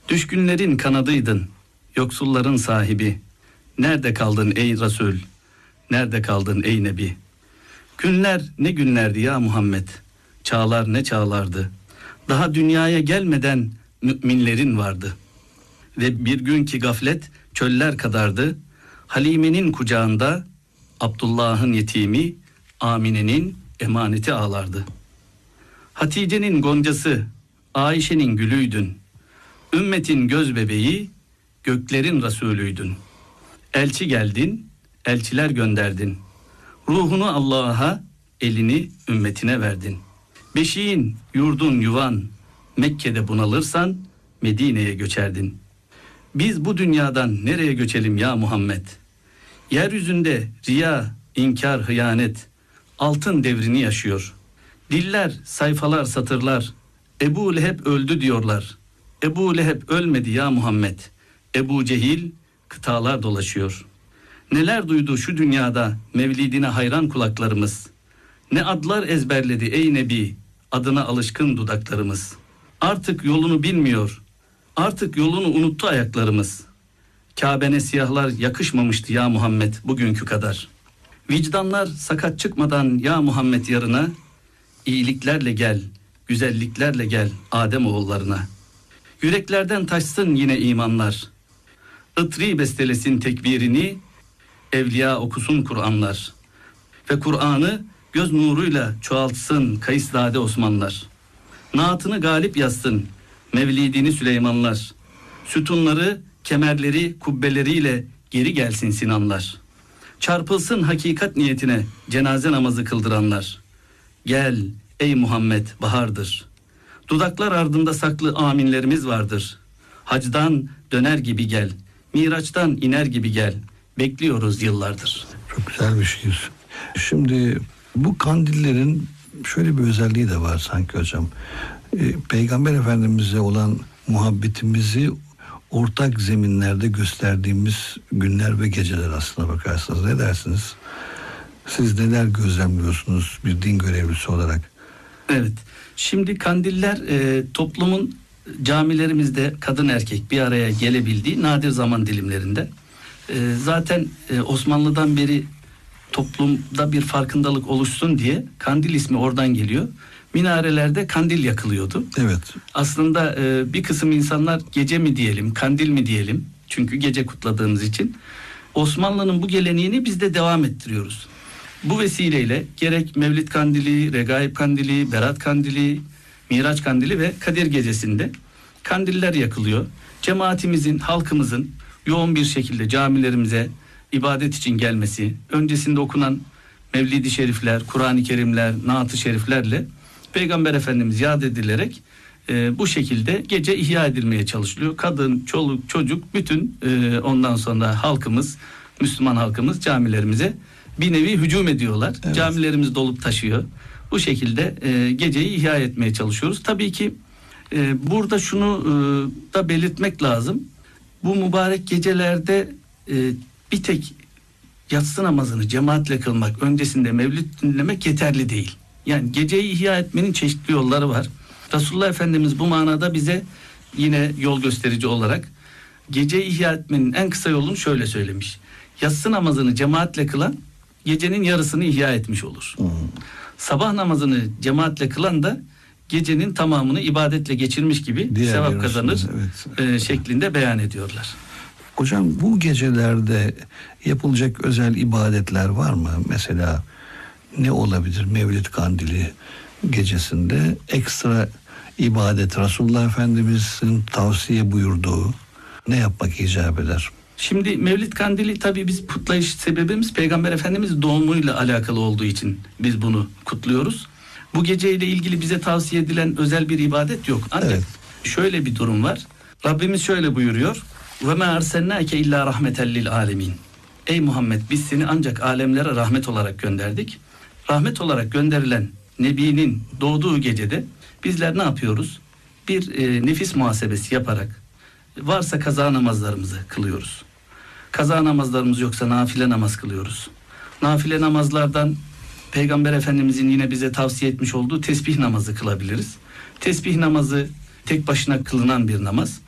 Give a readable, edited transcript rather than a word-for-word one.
Düşkünlerin kanadıydın, yoksulların sahibi. Nerede kaldın ey Resul? Nerede kaldın ey Nebi? Günler ne günlerdi ya Muhammed. Çağlar ne çağlardı. Daha dünyaya gelmeden müminlerin vardı. Ve bir gün ki gaflet çöller kadardı. Halime'nin kucağında Abdullah'ın yetimi, Amine'nin emaneti ağlardı. Hatice'nin goncası, Ayşe'nin gülüydün. Ümmetin göz bebeği, göklerin Resulüydün. Elçi geldin, elçiler gönderdin. Ruhunu Allah'a, elini ümmetine verdin. Beşiğin, yurdun, yuvan, Mekke'de bunalırsan Medine'ye göçerdin. Biz bu dünyadan nereye göçelim ya Muhammed? Yeryüzünde riya, inkar, hıyanet, altın devrini yaşıyor. Diller, sayfalar, satırlar, Ebu Leheb öldü diyorlar. Ebu Leheb ölmedi ya Muhammed. Ebu Cehil kıtalar dolaşıyor. Neler duydu şu dünyada mevlidine hayran kulaklarımız. Ne adlar ezberledi ey Nebi, adına alışkın dudaklarımız. Artık yolunu bilmiyor, artık yolunu unuttu ayaklarımız. Kabe'ne siyahlar yakışmamıştı ya Muhammed bugünkü kadar. Vicdanlar sakat çıkmadan ya Muhammed yarına, iyiliklerle gel, güzelliklerle gel Adem oğullarına. Yüreklerden taşsın yine imanlar. Itri bestelesin tekbirini, evliya okusun Kur'anlar. Ve Kur'an'ı göz nuruyla çoğaltsın Kayısdade Osmanlar. Naatını galip yazsın Mevlidini Süleymanlar. Sütunları, kemerleri, kubbeleriyle geri gelsin Sinanlar. Çarpılsın hakikat niyetine cenaze namazı kıldıranlar. Gel ey Muhammed bahardır. Dudaklar ardında saklı aminlerimiz vardır. Hacdan döner gibi gel. Miraçtan iner gibi gel. Bekliyoruz yıllardır. Çok güzel bir şiir. Şimdi bu kandillerin şöyle bir özelliği de var sanki hocam. Peygamber Efendimiz'e olan muhabbetimizi ortak zeminlerde gösterdiğimiz günler ve geceler aslına bakarsanız. Ne dersiniz? Siz neler gözlemliyorsunuz bir din görevlisi olarak? Evet. Şimdi kandiller toplumun camilerimizde kadın erkek bir araya gelebildiği nadir zaman dilimlerinde. Zaten Osmanlı'dan beri toplumda bir farkındalık oluşsun diye kandil ismi oradan geliyor. Minarelerde kandil yakılıyordu. Evet. Aslında bir kısım insanlar gece mi diyelim, kandil mi diyelim? Çünkü gece kutladığımız için. Osmanlı'nın bu geleneğini biz de devam ettiriyoruz. Bu vesileyle gerek Mevlid Kandili, Regaib Kandili, Berat Kandili, Miraç Kandili ve Kadir Gecesi'nde kandiller yakılıyor. Cemaatimizin, halkımızın yoğun bir şekilde camilerimize ibadet için gelmesi, öncesinde okunan Mevlid-i Şerifler, Kur'an-ı Kerimler, Naat-ı Şeriflerle Peygamber Efendimiz yad edilerek bu şekilde gece ihya edilmeye çalışılıyor. Kadın, çoluk, çocuk, bütün ondan sonra halkımız, Müslüman halkımız camilerimize bir nevi hücum ediyorlar. Evet. Camilerimiz dolup taşıyor. Bu şekilde geceyi ihya etmeye çalışıyoruz. Tabii ki burada şunu da belirtmek lazım. Bu mübarek gecelerde bir tek yatsı namazını cemaatle kılmak, öncesinde mevlid dinlemek yeterli değil. Yani geceyi ihya etmenin çeşitli yolları var. Resulullah Efendimiz bu manada bize yine yol gösterici olarak geceyi ihya etmenin en kısa yolunu şöyle söylemiş. Yatsı namazını cemaatle kılan gecenin yarısını ihya etmiş olur. Sabah namazını cemaatle kılan da gecenin tamamını ibadetle geçirmiş gibi sevap kazanır şeklinde beyan ediyorlar. Hocam bu gecelerde yapılacak özel ibadetler var mı? Mesela ne olabilir Mevlid Kandili gecesinde ekstra ibadet Resulullah Efendimiz'in tavsiye buyurduğu ne yapmak icap eder? Şimdi Mevlid Kandili tabii biz kutlayış sebebimiz Peygamber Efendimiz doğumuyla alakalı olduğu için biz bunu kutluyoruz. Bu geceyle ilgili bize tavsiye edilen özel bir ibadet yok. Ancak şöyle bir durum var. Rabbimiz şöyle buyuruyor. Ve ma ersennake illa rahmeten lil alemin. Ey Muhammed biz seni ancak alemlere rahmet olarak gönderdik. Rahmet olarak gönderilen Nebi'nin doğduğu gecede bizler ne yapıyoruz? Bir nefis muhasebesi yaparak varsa kaza namazlarımızı kılıyoruz. Kaza namazlarımız yoksa nafile namaz kılıyoruz. Nafile namazlardan Peygamber Efendimizin yine bize tavsiye etmiş olduğu tesbih namazı kılabiliriz. Tesbih namazı tek başına kılınan bir namaz.